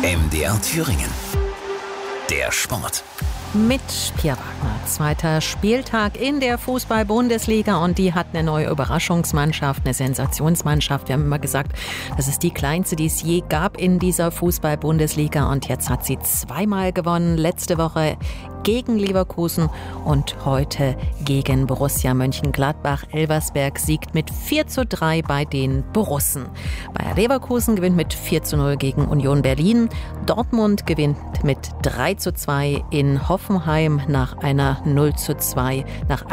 MDR Thüringen. Der Sport. Mit Pia Wagner. Zweiter Spieltag in der Fußball-Bundesliga und die hat eine neue Überraschungsmannschaft, eine Sensationsmannschaft. Wir haben immer gesagt, das ist die kleinste, die es je gab in dieser Fußball-Bundesliga und jetzt hat sie zweimal gewonnen. Letzte Woche gegen Leverkusen und heute gegen Borussia Mönchengladbach. Elversberg siegt mit 4:3 bei den Borussen. Bayer Leverkusen gewinnt mit 4:0 gegen Union Berlin. Dortmund gewinnt mit 3:2 in Hoffenheim nach einem 0:2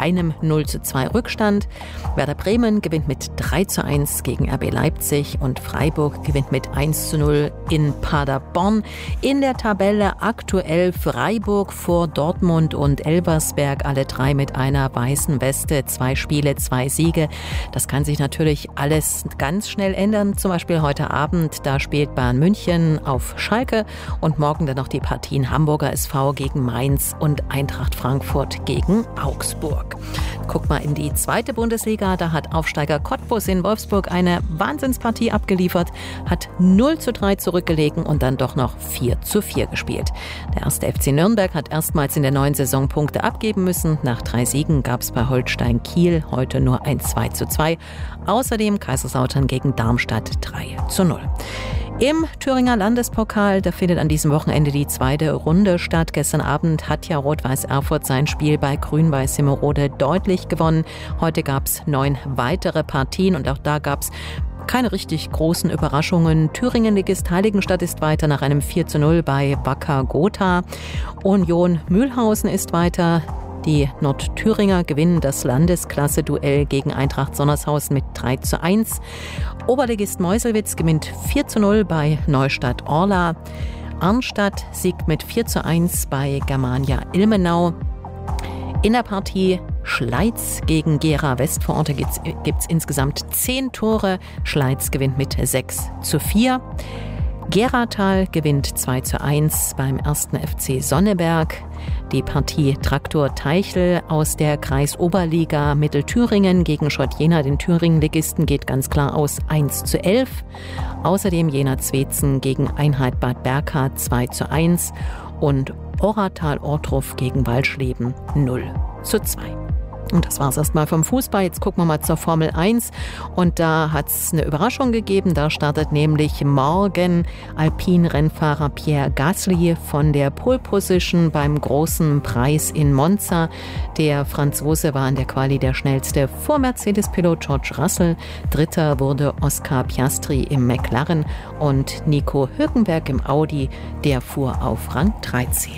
Rückstand. Werder Bremen gewinnt mit 3:1 gegen RB Leipzig und Freiburg gewinnt mit 1:0 in Paderborn. In der Tabelle aktuell Freiburg vor Dortmund und Elversberg, alle drei mit einer weißen Weste, 2 Spiele, 2 Siege. Das kann sich natürlich alles ganz schnell ändern. Zum Beispiel heute Abend, da spielt Bayern München auf Schalke und morgen dann noch die Partien Hamburger SV gegen Mainz und Eintracht Frankfurt gegen Augsburg. Guck mal in die zweite Bundesliga, da hat Aufsteiger Cottbus in Wolfsburg eine Wahnsinnspartie abgeliefert, hat 0:3 zurückgelegen und dann doch noch 4:4 gespielt. Der erste FC Nürnberg hat erstmals in der neuen Saison Punkte abgeben müssen. Nach 3 Siegen gab es bei Holstein Kiel heute nur ein 2:2. Außerdem Kaiserslautern gegen Darmstadt 3:0. Im Thüringer Landespokal, da findet an diesem Wochenende die zweite Runde statt. Gestern Abend hat ja Rot-Weiß Erfurt sein Spiel bei Grün-Weiß Simmerode deutlich gewonnen. Heute gab es 9 weitere Partien und auch da gab es keine richtig großen Überraschungen. Thüringen-Ligist Heiligenstadt ist weiter nach einem 4:0 bei Wacker Gotha. Union Mühlhausen ist weiter. Die Nordthüringer gewinnen das Landesklasse-Duell gegen Eintracht Sonnershausen mit 3:1. Oberligist Meuselwitz gewinnt 4:0 bei Neustadt Orla. Arnstadt siegt mit 4:1 bei Germania Ilmenau. In der Partie Schleiz gegen Gera Westvororte gibt's insgesamt 10 Tore. Schleiz gewinnt mit 6:4. Geratal gewinnt 2:1 beim 1. FC Sonneberg. Die Partie Traktor Teichel aus der Kreisoberliga Mittelthüringen gegen Schott Jena, den Thüringen-Ligisten, geht ganz klar aus 1:11. Außerdem Jena Zwetzen gegen Einheit Bad Berka 2:1 und Oratal Ortruf gegen Walschleben 0:2. Und das war's erstmal vom Fußball. Jetzt gucken wir mal zur Formel 1. Und da hat's eine Überraschung gegeben. Da startet nämlich morgen Alpin-Rennfahrer Pierre Gasly von der Pole Position beim großen Preis in Monza. Der Franzose war in der Quali der schnellste vor Mercedes-Pilot George Russell. Dritter wurde Oscar Piastri im McLaren und Nico Hülkenberg im Audi. Der fuhr auf Rang 13.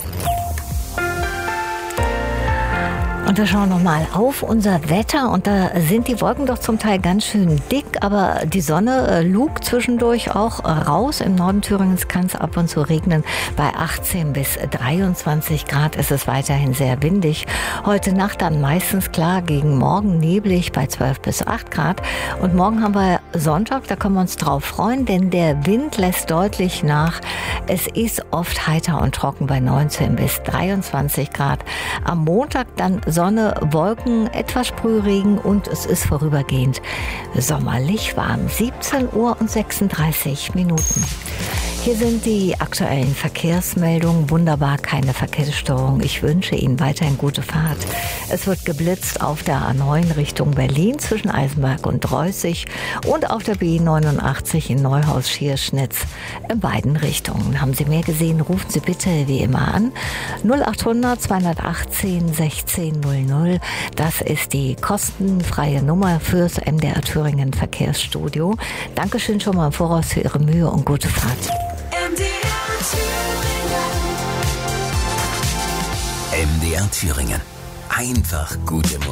Und wir schauen nochmal auf unser Wetter und da sind die Wolken doch zum Teil ganz schön dick, aber die Sonne lugt zwischendurch auch raus. Im Norden Thüringens kann es ab und zu regnen. Bei 18 bis 23 Grad ist es weiterhin sehr windig. Heute Nacht dann meistens klar, gegen morgen neblig bei 12 bis 8 Grad. Und morgen haben wir Sonntag, da können wir uns drauf freuen, denn der Wind lässt deutlich nach. Es ist oft heiter und trocken bei 19 bis 23 Grad. Am Montag dann Sonne, Wolken, etwas Sprühregen und es ist vorübergehend sommerlich warm. 17:36 Uhr. Hier sind die aktuellen Verkehrsmeldungen. Wunderbar, keine Verkehrsstörung. Ich wünsche Ihnen weiterhin gute Fahrt. Es wird geblitzt auf der A9 Richtung Berlin zwischen Eisenberg und Reußig und auf der B89 in Neuhaus-Schierschnitz in beiden Richtungen. Haben Sie mehr gesehen, rufen Sie bitte wie immer an. 0800 218 1600. Das ist die kostenfreie Nummer fürs MDR Thüringen Verkehrsstudio. Dankeschön schon mal im Voraus für Ihre Mühe und gute Fahrt. MDR Thüringen. Einfach gute Musik.